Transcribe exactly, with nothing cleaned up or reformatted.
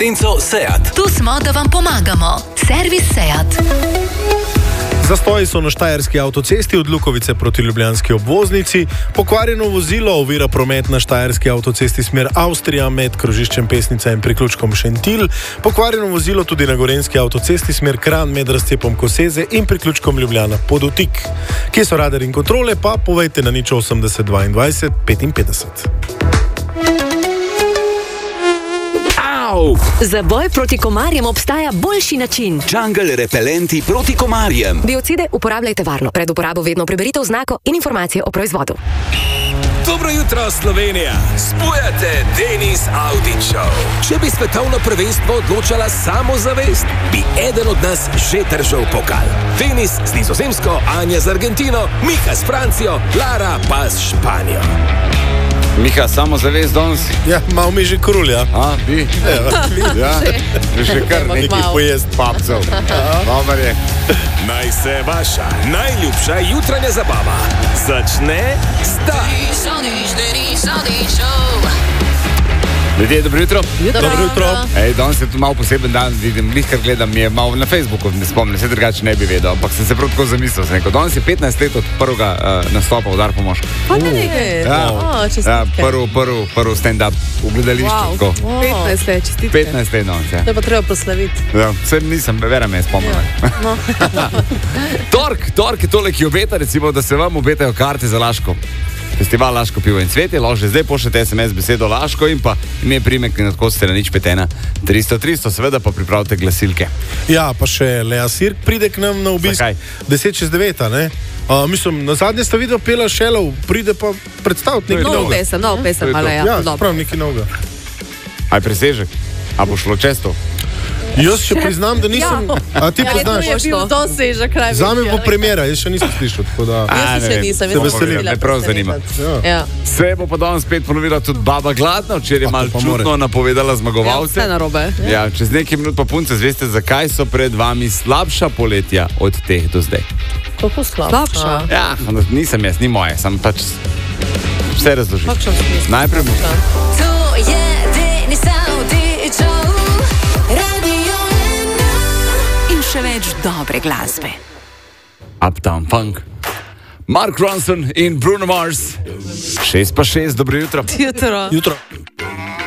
kompetenco SEAT. Tu smo, da vam pomagamo. Servis SEAT. Zastoji so na štajerski avtocesti od Lukovice proti ljubljanski obvoznici, pokvarjeno vozilo ovira promet na štajerski avtocesti smer Avstrija med krožiščem Pesnica in priključkom Šentilj, pokvarjeno vozilo tudi na gorenjski avtocesti smer Kranj med razcepom Koseze in priključkom Ljubljana Podovtik. Kje so radar in kontrole, pa povejte na nič osemdeset dvaindvajset petinpetdeset. Za boj proti komarjem obstaja boljši način. Jungle repelenti proti komarjem. Biocide uporabljajte varno. Pred uporabo vedno preberite oznako in informacije o proizvodu. Dobro jutro, Slovenija! Spujate Denis Audi Show. Če bi svetovno prvenstvo odločala samozavest, bi eden od nas že držal pokal. Denis z Nizozemsko, Anja z Argentino, Miha s Francijo, Lara pa s Španijo. Miha, samo zavest danes? Ja, malo mi že krulja. A, bi? Ja, že kar nekaj pojest papcev. Dobar je. Naj se vaša najljubša jutranja zabava začne zdaj. Ljudje, dobro jutro. Dobro jutro. Ej, danes je tu malo poseben dan, vidim, lihkar gledam, je malo na Facebooku, ne spomnim, se drugače ne bi vedel, ampak sem se prav tako zamislil, sem rekel, danes je petnajst let od prvega uh, nastopa Udar po moško. Pa ne nekaj, ja, oh, čestitke. Ja, prv, prv, prv stand-up v gledališču. Wow. Wow. petnajst let, čestitke. petnajst let danes, ja. To pa treba proslaviti. Ja, vsem nisem, vera me je spomnila. Ja. No. Tork, tork je tole, ki obeta, recimo, da se vam obetajo karte za Laško. Festival Laško pivo in cvetje, lahko že zdaj pošljete es em es besedo Laško in pa ime primek in tako ste na nič pet ena tristo tristo, seveda pa pripravite glasilke. Ja, pa še Lea Sirk pride k nam na obisk. Zakaj? deset čez devet, ne? Uh, mislim, na zadnje sta videl Pela Šelov, pride pa predstaviti nekaj Nov novega. pesem, nov pesem, ale ja. Ja, prav nekaj novega. Aj presežek? A bo šlo često? Jaz še priznam, da nisem... A ti Ja, poznaš? to je bil dosežek, kraj. Zame bo premjera, jaz še nisem slišal, tako da... A, Jaz ne še vem. nisem, Se jaz sem veselim. bila Me prav zanima. presenečen. Ja. Se bo pa danes spet ponovila tudi Baba Gladna, včeraj je Pa, malo to pa more. čudno napovedala Ja, zmagovalce. vse narobe. Ja, čez nekaj minut pa punce zveste, zakaj so pred vami slabša poletja od teh do zdaj. Kako slabša? Ja, nisem jaz, ni moje, sem pač vse razložil. Kakšen smisel? Najprej bo. To je Denis Audi Show. Radio ena. In še več dobre glasbe. Uptown Funk. Mark Ronson in Bruno Mars. Šest pa šest, dobro jutro. Jutro. Jutro.